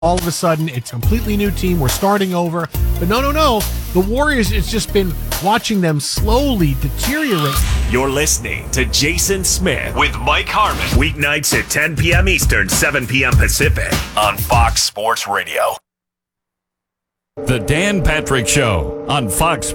all of a sudden it's a completely new team. We're starting over. But no. The Warriors, it's just been watching them slowly deteriorate. You're listening to Jason Smith with Mike Harmon. Weeknights at 10 p.m. Eastern, 7 p.m. Pacific on Fox Sports Radio. The Dan Patrick Show on Fox